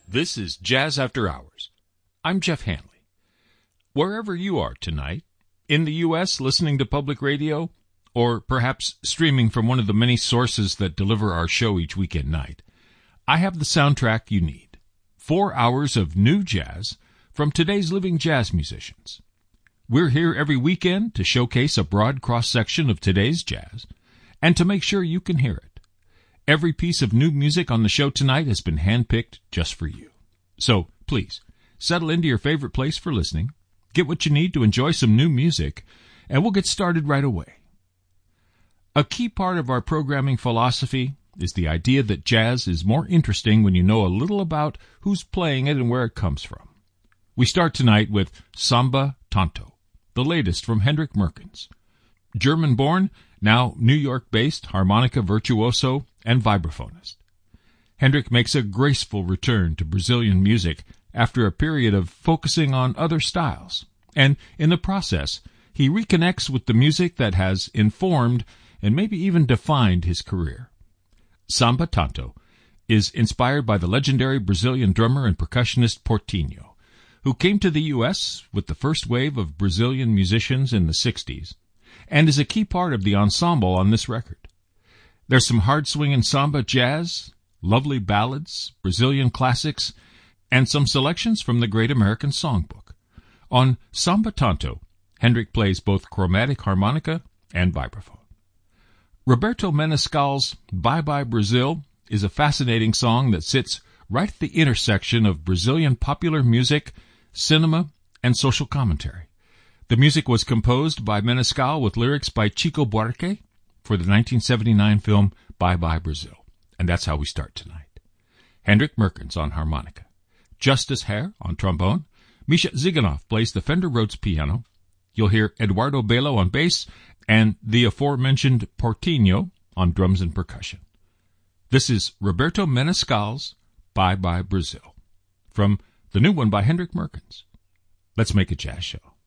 This is Jazz After Hours. I'm Jeff Hanley. Wherever you are tonight, in the U.S. listening to public radio, or perhaps streaming from one of the many sources that deliver our show each weekend night, I have the soundtrack you need. 4 hours of new jazz from today's living jazz musicians. We're here every weekend to showcase a broad cross-section of today's jazz and to make sure you can hear it. Every piece of new music on the show tonight has been handpicked just for you. So, please, settle into your favorite place for listening, get what you need to enjoy some new music, and we'll get started right away. A key part of our programming philosophy is the idea that jazz is more interesting when you know a little about who's playing it and where it comes from. We start tonight with Samba Tanto, the latest from Hendrik Merkens. German-born, now New York-based harmonica virtuoso and vibraphonist. Hendrik makes a graceful return to Brazilian music after a period of focusing on other styles, and in the process, he reconnects with the music that has informed and maybe even defined his career. Samba Tanto is inspired by the legendary Brazilian drummer and percussionist Portinho, who came to the U.S. with the first wave of Brazilian musicians in the 60s, and is a key part of the ensemble on this record. There's some hard-swinging samba jazz, lovely ballads, Brazilian classics, and some selections from the Great American Songbook. On Samba Tanto, Hendrik plays both chromatic harmonica and vibraphone. Roberto Menescal's Bye Bye Brazil is a fascinating song that sits right at the intersection of Brazilian popular music, cinema, and social commentary. The music was composed by Menescal with lyrics by Chico Buarque for the 1979 film Bye Bye Brazil. And that's how we start tonight. Hendrik Merkens on harmonica. Justus Herr on trombone. Misha Ziganov plays the Fender Rhodes piano. You'll hear Eduardo Belo on bass and the aforementioned Portinho on drums and percussion. This is Roberto Menescal's Bye Bye Brazil from the new one by Hendrik Merkens. Let's make a jazz show.